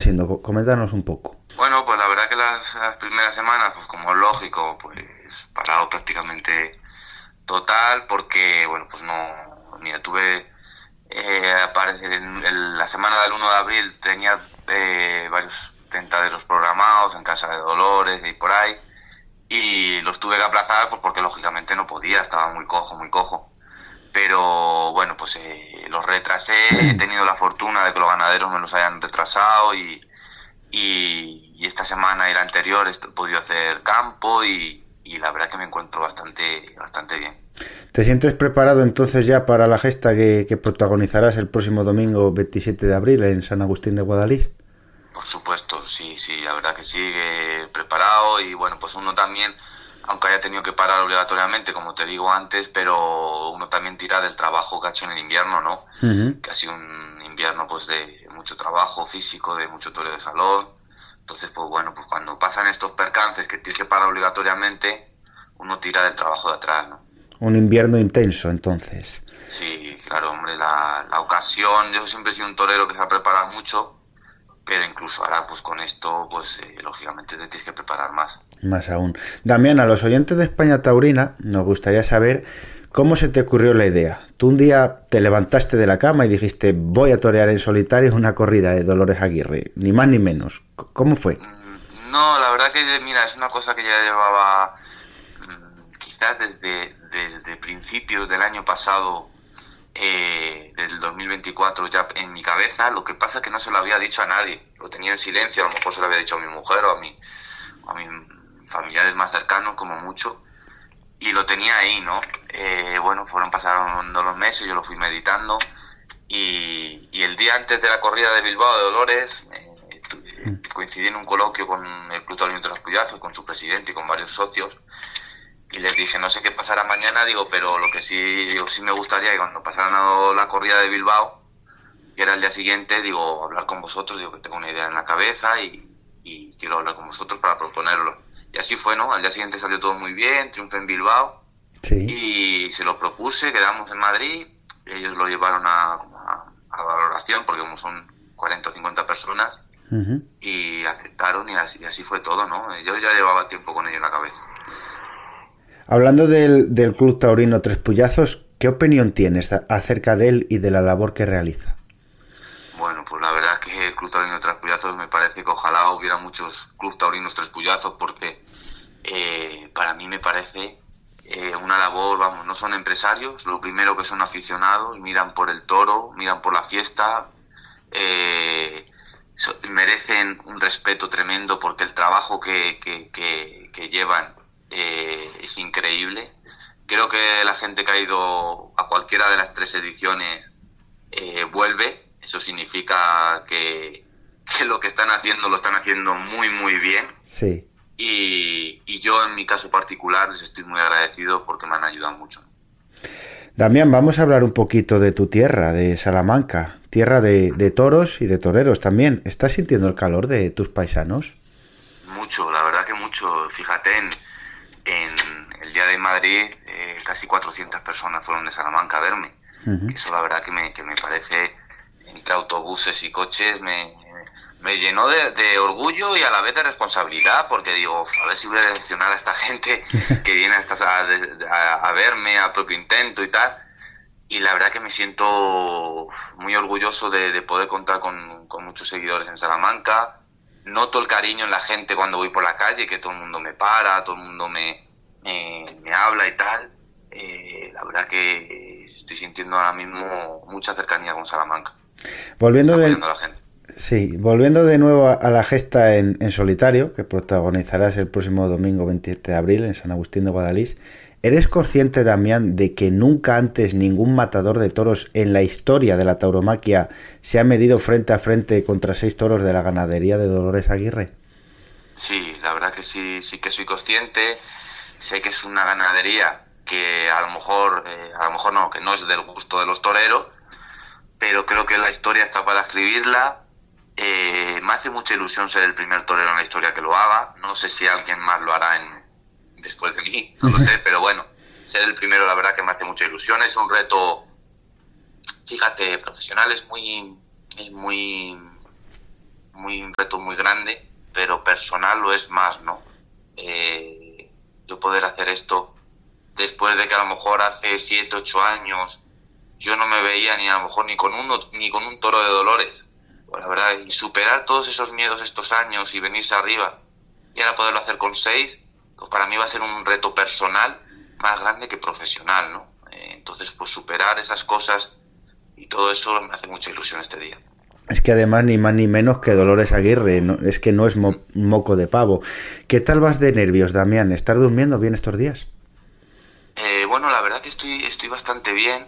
siendo? Coméntanos un poco. Bueno, pues la verdad que las primeras semanas, pues como es lógico, pues parado prácticamente total, porque, bueno, pues no, mira, tuve, la semana del 1 de abril tenía varios tentaderos programados en casa de Dolores y por ahí, y los tuve que aplazar pues porque lógicamente no podía, estaba muy cojo. Pero bueno, pues los retrasé, he tenido la fortuna de que los ganaderos me los hayan retrasado y esta semana y la anterior he podido hacer campo y la verdad que me encuentro bastante bien. ¿Te sientes preparado entonces ya para la gesta que protagonizarás el próximo domingo 27 de abril en San Agustín de Guadalís? Por supuesto, sí, la verdad que sí, preparado y bueno, pues uno también, aunque haya tenido que parar obligatoriamente, como te digo antes, pero uno también tira del trabajo que ha hecho en el invierno, ¿no? Uh-huh. Que ha sido un invierno pues de mucho trabajo físico, de mucho toreo de salón. Entonces, pues bueno, pues cuando pasan estos percances que tienes que parar obligatoriamente, uno tira del trabajo de atrás, ¿no? Un invierno intenso, entonces. Sí, claro, hombre, la ocasión, yo siempre he sido un torero que se ha preparado mucho, pero incluso ahora pues con esto pues lógicamente te tienes que preparar más. Más aún. Damián, a los oyentes de España Taurina nos gustaría saber cómo se te ocurrió la idea. Tú un día te levantaste de la cama y dijiste voy a torear en solitario una corrida de Dolores Aguirre, ni más ni menos. ¿Cómo fue? No, la verdad que mira, es una cosa que ya llevaba quizás desde principios del año pasado, del 2024 ya en mi cabeza. Lo que pasa es que no se lo había dicho a nadie, lo tenía en silencio, a lo mejor se lo había dicho a mi mujer o a mis familiares más cercanos como mucho, y lo tenía ahí, ¿no? Bueno, pasando los meses, yo lo fui meditando y el día antes de la corrida de Bilbao de Dolores coincidí en un coloquio con el Club Taurino Traspuyazos, con su presidente y con varios socios. Y les dije, no sé qué pasará mañana, pero lo que sí me gustaría que cuando pasara la corrida de Bilbao, que era el día siguiente, hablar con vosotros, que tengo una idea en la cabeza y quiero hablar con vosotros para proponerlo. Y así fue, ¿no? Al día siguiente salió todo muy bien, triunfé en Bilbao, sí. Y se lo propuse, quedamos en Madrid, ellos lo llevaron a valoración, porque como son 40 o 50 personas, uh-huh. Y aceptaron y así fue todo, ¿no? Yo ya llevaba tiempo con ello en la cabeza. Hablando del Club Taurino Tres Puyazos, ¿qué opinión tienes acerca de él y de la labor que realiza? Bueno, pues la verdad es que el Club Taurino Tres Puyazos me parece que ojalá hubiera muchos Club Taurinos Tres Puyazos, porque para mí me parece una labor, no son empresarios, lo primero que son aficionados, miran por el toro, miran por la fiesta, merecen un respeto tremendo porque el trabajo que llevan es increíble. Creo que la gente que ha ido a cualquiera de las 3 ediciones vuelve. Eso significa que lo que están haciendo lo están haciendo muy muy bien. Sí. Y yo en mi caso particular les estoy muy agradecido porque me han ayudado mucho. Damián, vamos a hablar un poquito de tu tierra, de Salamanca, tierra de toros y de toreros también. ¿Estás sintiendo el calor de tus paisanos? Mucho, la verdad que mucho. Fíjate, en el día de Madrid casi 400 personas fueron de Salamanca a verme. Uh-huh. Eso la verdad que me parece, entre autobuses y coches, me llenó de orgullo y a la vez de responsabilidad, porque digo, a ver si voy a decepcionar a esta gente que viene a verme a propio intento y tal. Y la verdad que me siento muy orgulloso de poder contar con muchos seguidores en Salamanca. Noto el cariño en la gente cuando voy por la calle, que todo el mundo me para, todo el mundo me habla y tal. La verdad que estoy sintiendo ahora mismo mucha cercanía con Salamanca. Volviendo de nuevo a la gesta en solitario, que protagonizarás el próximo domingo 27 de abril en San Agustín de Guadalís, ¿eres consciente, Damián, de que nunca antes ningún matador de toros en la historia de la tauromaquia se ha medido frente a frente contra 6 toros de la ganadería de Dolores Aguirre? Sí, la verdad que sí que soy consciente. Sé que es una ganadería que a lo mejor no, que no es del gusto de los toreros, pero creo que la historia está para escribirla. Me hace mucha ilusión ser el primer torero en la historia que lo haga. No sé si alguien más lo hará después de mí, no lo sé, pero bueno, ser el primero la verdad que me hace mucha ilusión. Es un reto, fíjate, profesional, es muy un reto muy grande, pero personal lo es más, ¿no? Yo poder hacer esto después de que a lo mejor hace 7, 8 años yo no me veía ni a lo mejor ni con un toro de Dolores. Pues la verdad, y superar todos esos miedos estos años y venirse arriba y ahora poderlo hacer con 6, pues para mí va a ser un reto personal más grande que profesional, ¿no? Entonces, pues superar esas cosas y todo eso me hace mucha ilusión este día. Es que además ni más ni menos que Dolores Aguirre, no, es que no es moco de pavo. ¿Qué tal vas de nervios, Damián? ¿Estás durmiendo bien estos días? Bueno, la verdad que estoy bastante bien.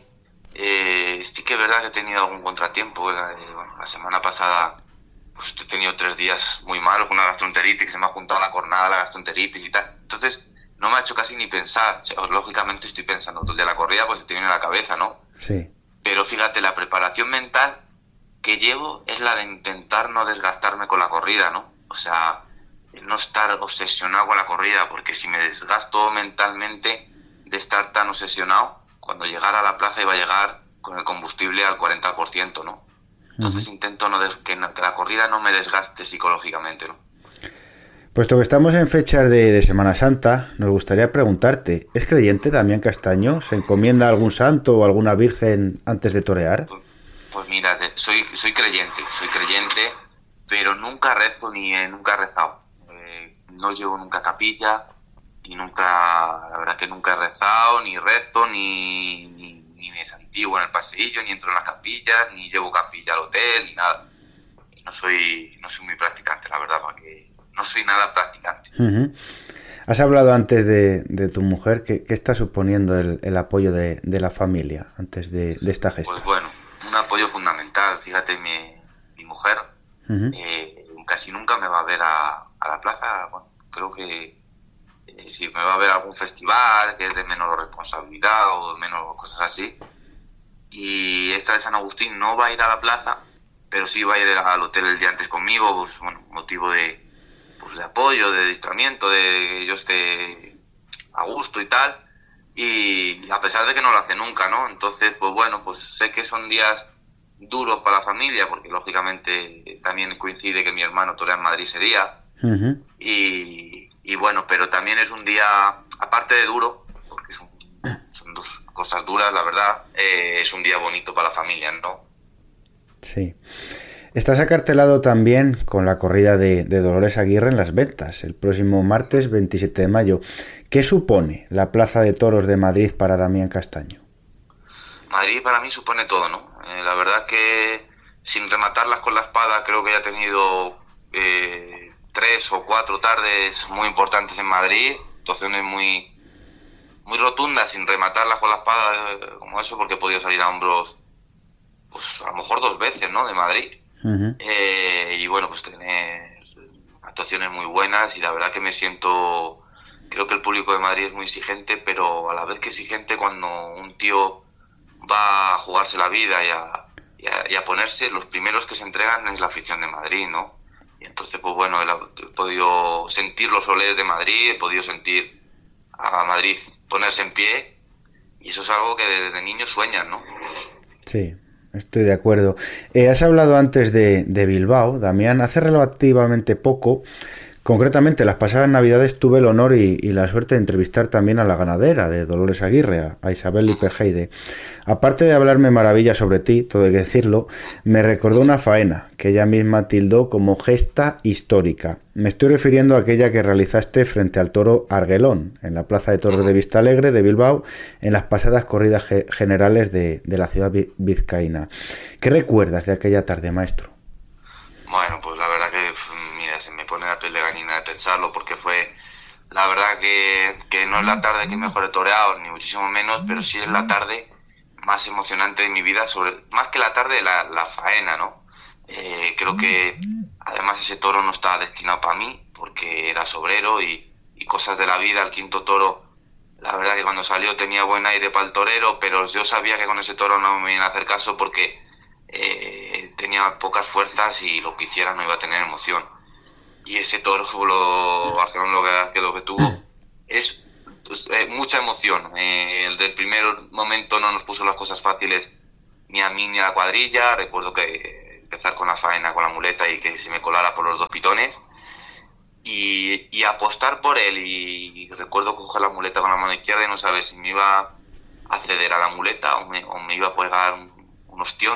Sí que es verdad que he tenido algún contratiempo. La semana pasada pues he tenido 3 días muy malos con una gastroenteritis, que se me ha juntado la cornada, la gastroenteritis y tal. Entonces no me ha hecho casi ni pensar. O sea, lógicamente estoy pensando todo el día la corrida, pues se te viene a la cabeza, ¿no? Sí. Pero fíjate, la preparación mental que llevo es la de intentar no desgastarme con la corrida, ¿no? O sea, no estar obsesionado con la corrida, porque si me desgasto mentalmente de estar tan obsesionado, cuando llegara a la plaza iba a llegar con el combustible al 40%, ¿no? Entonces intento que la corrida no me desgaste psicológicamente, ¿no? Puesto que estamos en fechas de Semana Santa, nos gustaría preguntarte, ¿es creyente Damián Castaño? ¿Se encomienda a algún santo o alguna virgen antes de torear? Pues mira, soy creyente, pero nunca rezo ni nunca he rezado. No llevo nunca capilla y la verdad que nunca he rezado, ni rezo, ni me santiguo en el paseillo, ni entro en las capillas, ni llevo capilla al hotel, ni nada. Y no soy muy practicante, la verdad, porque no soy nada practicante. Uh-huh. Has hablado antes de tu mujer. ¿Qué está suponiendo el apoyo de la familia antes de esta gesta? Pues bueno, un apoyo fundamental. Fíjate, mi mujer casi nunca me va a ver a la plaza. Bueno, creo que si me va a ver a algún festival que es de menos responsabilidad o de menos cosas así. Y esta de San Agustín no va a ir a la plaza, pero sí va a ir al hotel el día antes conmigo, pues bueno, motivo de apoyo, de distramiento, de que yo esté a gusto y tal. Y a pesar de que no lo hace nunca, ¿no? Entonces, pues bueno, pues sé que son días duros para la familia, porque lógicamente también coincide que mi hermano torea en Madrid ese día. Uh-huh. Y bueno, pero también es un día, aparte de duro, porque son 2 cosas duras, la verdad, es un día bonito para la familia, ¿no? Sí. Estás acartelado también con la corrida de Dolores Aguirre en Las Ventas, el próximo martes 27 de mayo. ¿Qué supone la Plaza de Toros de Madrid para Damián Castaño? Madrid para mí supone todo, ¿no? La verdad que sin rematarlas con la espada, creo que ya he tenido 3 o 4 tardes muy importantes en Madrid, actuaciones muy rotundas sin rematarlas con la espada, como eso, porque he podido salir a hombros, pues a lo mejor 2 veces, ¿no? De Madrid. Uh-huh. Y bueno, pues tener actuaciones muy buenas y la verdad que creo que el público de Madrid es muy exigente, pero a la vez que exigente cuando un tío va a jugarse la vida y a ponerse, los primeros que se entregan es la afición de Madrid, ¿no? Y entonces, pues bueno, he podido sentir los olés de Madrid, he podido sentir a Madrid ponerse en pie y eso es algo que desde niños sueñan, ¿no? Sí. Estoy de acuerdo. Has hablado antes de Bilbao, Damián. Hace relativamente poco, concretamente las pasadas navidades, tuve el honor y la suerte de entrevistar también a la ganadera de Dolores Aguirre, a Isabel Liperheide. Aparte de hablarme maravillas sobre ti, todo hay que decirlo, me recordó una faena que ella misma tildó como gesta histórica. Me estoy refiriendo a aquella que realizaste frente al toro Arguelón, en la Plaza de Toros de Vistalegre de Bilbao, en las pasadas corridas generales de la ciudad vizcaína. ¿Qué recuerdas de aquella tarde, maestro? Bueno, pues la verdad que, mira, se me pone la piel de gallina de pensarlo, porque fue, la verdad que no es la tarde que mejor he toreado, ni muchísimo menos, pero sí es la tarde más emocionante de mi vida, más que la tarde, la faena, ¿no? Creo que además ese toro no estaba destinado para mí, porque era sobrero y cosas de la vida. El quinto toro, la verdad que cuando salió tenía buen aire para el torero, pero yo sabía que con ese toro no me iban a hacer caso porque tenía pocas fuerzas y lo que hiciera no iba a tener emoción. Y ese toro, lo que tuvo es mucha emoción. El del primer momento no nos puso las cosas fáciles ni a mí ni a la cuadrilla. Recuerdo que empezar con la faena, con la muleta y que se me colara por los 2 pitones y apostar por él. Y recuerdo coger la muleta con la mano izquierda y no saber si me iba a ceder a la muleta o me iba a pegar un ostión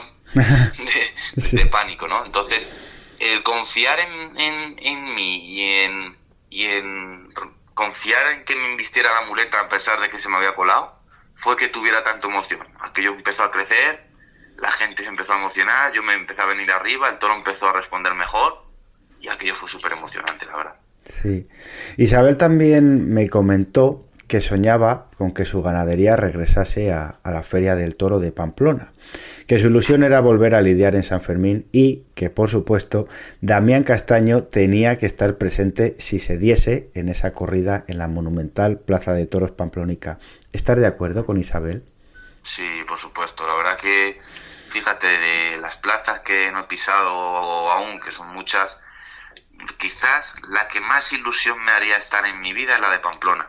de pánico, ¿no? Entonces, el confiar en mí y en confiar en que me invistiera la muleta a pesar de que se me había colado, fue que tuviera tanta emoción. Aquello empezó a crecer, la gente se empezó a emocionar, yo me empecé a venir arriba, el toro empezó a responder mejor y aquello fue súper emocionante, la verdad. Sí. Isabel también me comentó que soñaba con que su ganadería regresase a la Feria del Toro de Pamplona, que su ilusión era volver a lidiar en San Fermín y que, por supuesto, Damián Castaño tenía que estar presente si se diese en esa corrida en la monumental Plaza de Toros Pamplónica. ¿Estás de acuerdo con Isabel? Sí, por supuesto. La verdad que, fíjate, de las plazas que no he pisado aún, que son muchas, quizás la que más ilusión me haría estar en mi vida es la de Pamplona.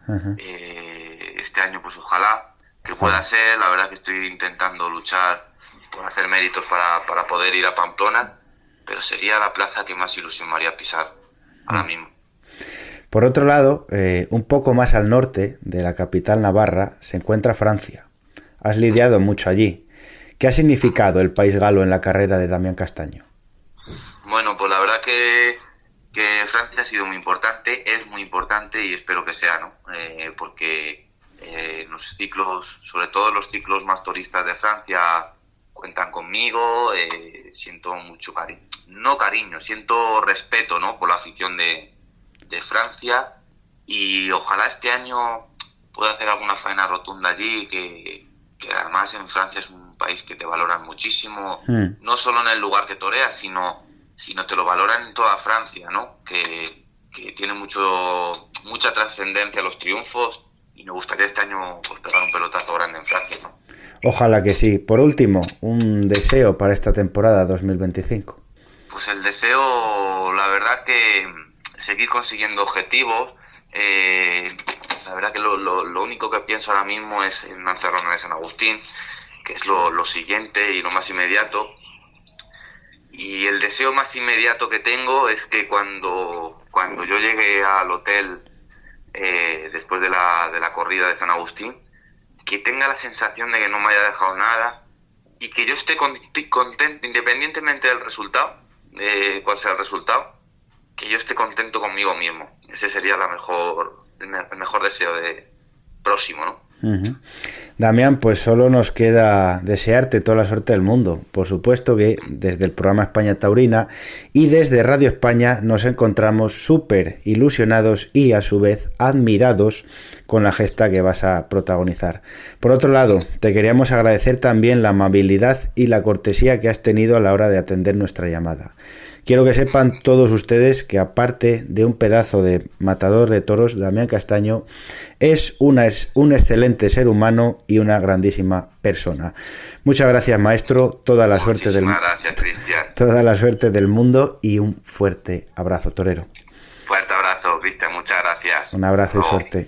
Este año pues ojalá que pueda ser. La verdad que estoy intentando luchar por hacer méritos para poder ir a Pamplona, pero sería la plaza que más ilusión me haría pisar ahora mismo. Por otro lado, un poco más al norte de la capital navarra se encuentra Francia. Has lidiado mucho allí. ¿Qué ha significado el país galo en la carrera de Damián Castaño? Bueno, pues la verdad que Francia ha sido muy importante, es muy importante y espero que sea, ¿no? Porque los ciclos, sobre todo los ciclos más turistas de Francia, cuentan conmigo, siento mucho cariño, siento respeto, ¿no? Por la afición de Francia y ojalá este año pueda hacer alguna faena rotunda allí, que además en Francia es un país que te valoran muchísimo, no solo en el lugar que toreas, sino te lo valoran en toda Francia, ¿no? Que tiene mucha trascendencia los triunfos y me gustaría este año pues pegar un pelotazo grande en Francia, ¿no? Ojalá que sí. Por último, un deseo para esta temporada 2025. Pues el deseo, la verdad que seguir consiguiendo objetivos. La verdad que lo único que pienso ahora mismo es en Manzarrona de San Agustín, que es lo siguiente y lo más inmediato. Y el deseo más inmediato que tengo es que cuando yo llegue al hotel después de la corrida de San Agustín, que tenga la sensación de que no me haya dejado nada y que yo esté contento, independientemente del resultado, cuál sea el resultado, que yo esté contento conmigo mismo. Ese sería el mejor deseo de próximo, ¿no? Damián, pues solo nos queda desearte toda la suerte del mundo. Por supuesto que desde el programa España Taurina y desde Radio España nos encontramos súper ilusionados y a su vez admirados con la gesta que vas a protagonizar. Por otro lado, te queríamos agradecer también la amabilidad y la cortesía que has tenido a la hora de atender nuestra llamada. Quiero que sepan todos ustedes que aparte de un pedazo de matador de toros, Damián Castaño es un excelente ser humano y una grandísima persona. Muchas gracias, maestro. Toda la suerte del mundo y un fuerte abrazo, torero. Fuerte abrazo, Cristian. Muchas gracias. Un abrazo y suerte.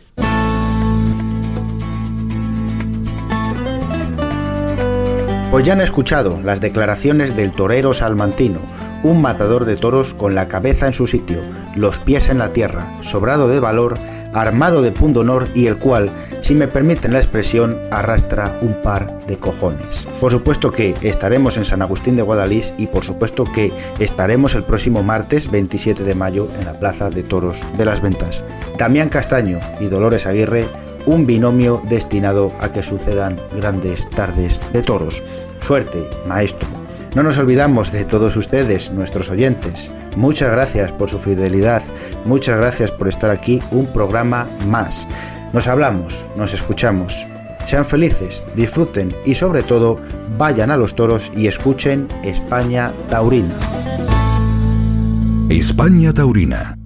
Pues ya han escuchado las declaraciones del torero salmantino, un matador de toros con la cabeza en su sitio, los pies en la tierra, sobrado de valor, armado de pundonor y el cual, si me permiten la expresión, arrastra un par de cojones. Por supuesto que estaremos en San Agustín de Guadalís y por supuesto que estaremos el próximo martes 27 de mayo en la Plaza de Toros de las Ventas. Damián Castaño y Dolores Aguirre, un binomio destinado a que sucedan grandes tardes de toros. Suerte, maestro. No nos olvidamos de todos ustedes, nuestros oyentes. Muchas gracias por su fidelidad, muchas gracias por estar aquí un programa más. Nos hablamos, nos escuchamos. Sean felices, disfruten y sobre todo vayan a los toros y escuchen España Taurina. España Taurina.